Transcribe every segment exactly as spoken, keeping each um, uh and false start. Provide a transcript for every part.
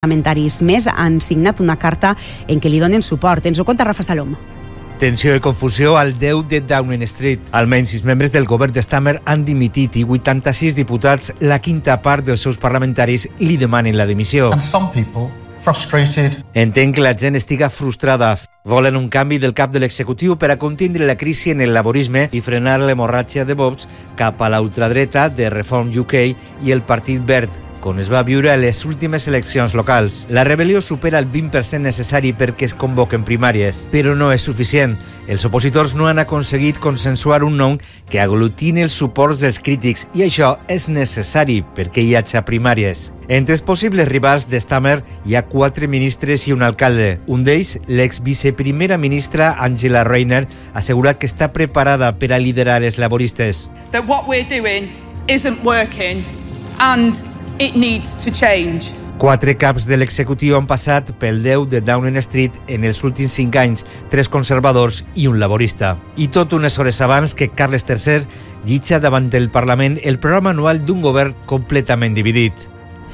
parlamentaris més han signat una carta en què li donen suport. Ens ho conta Rafa Salom. Tensió i confusió al deu de Downing Street. Almenys sis membres del govern de Starmer han dimitit i vuitanta-sis diputats, la quinta part dels seus parlamentaris, li demanen la dimissió. And some people frustrated. Entenc que la gent estiga frustrada. Volen un canvi del cap de l'executiu per a contindre la crisi en el laborisme i frenar l'hemorràgia de vots cap a la ultradreta de Reform U K i el Partit Verd, com es va viure a les últimes eleccions locals. La rebel·lió supera el vint per cent necessari perquè es convoquen primàries, però no és suficient. Els opositors no han aconseguit consensuar un nom que aglutini els suports dels crítics i això és necessari perquè hi hagi primàries. Entre els possibles rivals de Starmer hi ha quatre ministres i un alcalde. Un d'ells, l'exviceprimera ministra Angela Rayner, ha assegurat que està preparada per a liderar els laboristes. That what we're doing isn't working and it needs to change. Quatre caps de l'executiu han passat pel deu de Downing Street en els últims cinc anys, tres conservadors i un laborista. I tot unes hores abans que Carles tercer llitja davant del Parlament el programa anual d'un govern completament dividit.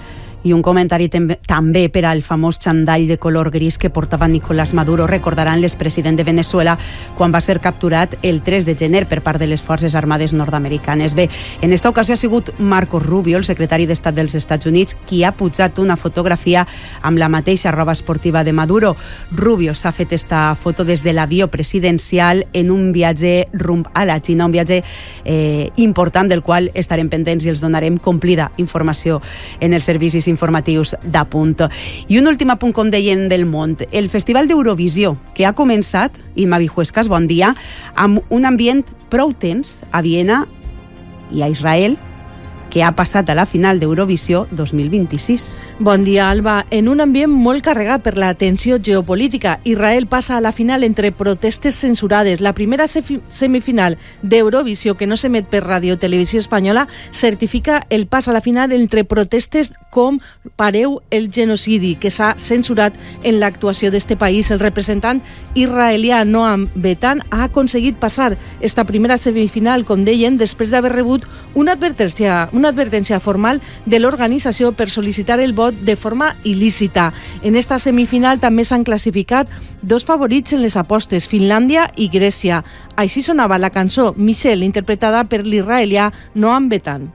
I un comentari també per al famós xandall de color gris que portava Nicolás Maduro. Recordaran l'expresident de Venezuela quan va ser capturat el tres de gener per part de les Forces Armades nord-americanes. Bé, en esta ocasió ha sigut Marco Rubio, el secretari d'Estat dels Estats Units, qui ha pujat una fotografia amb la mateixa roba esportiva de Maduro. Rubio s'ha fet esta foto des de l'avió presidencial en un viatge rumb a la Xina, un viatge eh, important del qual estarem pendents i els donarem complida informació en els servicis informatius d'Apunt. I un últim apunt, com deien, del món. El Festival d'Eurovisió, que ha començat, Imma Vijuescas, bon dia, amb un ambient prou tens a Viena i a Israel, que ha passat a la final d'Eurovisió dos mil vint-i-sis. Bon dia, Alba. En un ambient molt carregat per la tensió geopolítica, Israel passa a la final entre protestes censurades. La primera semifinal d'Eurovisió, que no s'emet per Radio Televisió Espanyola, certifica el pas a la final entre protestes com Pareu el genocidi, que s'ha censurat en l'actuació d'este país. El representant israelià Noam Betan ha aconseguit passar esta primera semifinal, com deien, després d'haver rebut una advertència una advertència formal de l'organització per sol·licitar el vot de forma il·lícita. En esta semifinal també s'han classificat dos favorits en les apostes, Finlàndia i Grècia. Així sonava la cançó Michelle, interpretada per l'israelià Noam Betan.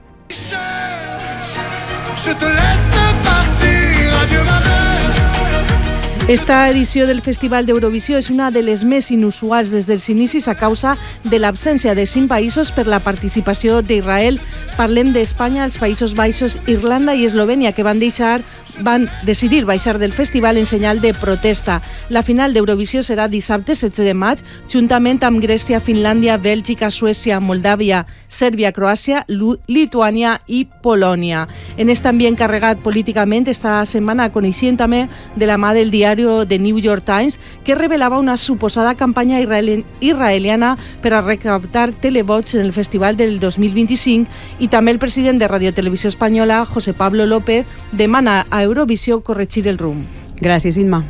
Esta edició del Festival d'Eurovisió és una de les més inusuals des dels inicis a causa de l'absència de cinc països per la participació d'Israel. Parlem d'Espanya, els Països Baixos, Irlanda i Eslovènia, que van deixar van decidir baixar del festival en senyal de protesta. La final d'Eurovisió serà dissabte setze de maig, juntament amb Grècia, Finlàndia, Bèlgica, Suècia, Moldàvia, Sèrbia, Croàcia, Lituània i Polònia. En aquest ambient carregat políticament, esta setmana coneixien també de la mà del diari The New York Times, que revelava una suposada campanya israeliana per a recaptar televots en el festival del dos mil vint-i-cinc, i també el president de Radio Televisió Espanyola, José Pablo López, demana a Eurovisió corregir el rumb. Gràcies, Imma.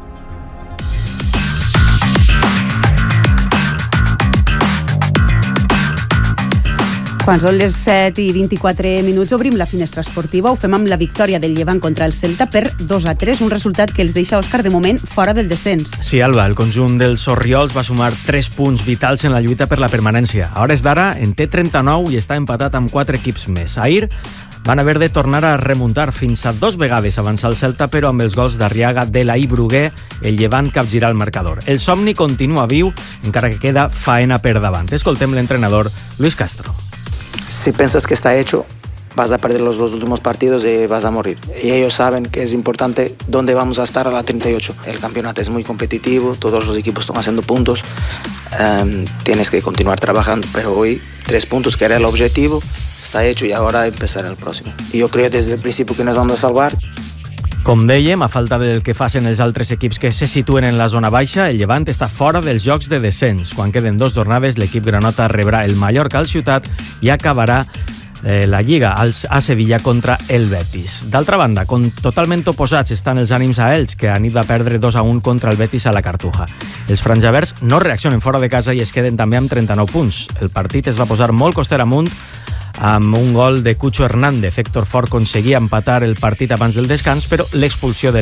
Quan són les set i vint-i-quatre minuts obrim la finestra esportiva. Ho fem amb la victòria del Llevant contra el Celta per dos a tres, un resultat que els deixa, Òscar, de moment fora del descens. Sí, Alba, el conjunt dels Orriols va sumar tres punts vitals en la lluita per la permanència. A hores d'ara en té trenta-nou i està empatat amb quatre equips més. Ahir van haver de tornar a remuntar fins a dos vegades avançar el Celta, però amb els gols d'Arriaga, Dela i Bruguer, el Llevant capgirà el marcador. El somni continua viu, encara que queda faena per davant. Escoltem l'entrenador Luis Castro. Si piensas que está hecho, vas a perder los dos últimos partidos y vas a morir. Y ellos saben que es importante dónde vamos a estar a la treinta y ocho. El campeonato es muy competitivo, todos los equipos están haciendo puntos. Um, tienes que continuar trabajando, pero hoy tres puntos, que era el objetivo, está hecho y ahora empezar el próximo. Y yo creo desde el principio que nos vamos a salvar. Com dèiem, a falta del que facin els altres equips que se situen en la zona baixa, el Llevant està fora dels jocs de descens. Quan queden dos jornades, l'equip granota rebrà el Mallorca al Ciutat i acabarà eh, la Lliga a Sevilla contra el Betis. D'altra banda, com totalment oposats estan els ànims a Elx, que anit va perdre dos a un contra el Betis a la Cartuja. Els franjaverds no reaccionen fora de casa i es queden també amb trenta-nou punts. El partit es va posar molt coster amunt amb un gol de Cucho Hernández. Héctor Fort aconseguia empatar el partit abans del descans, però l'expulsió de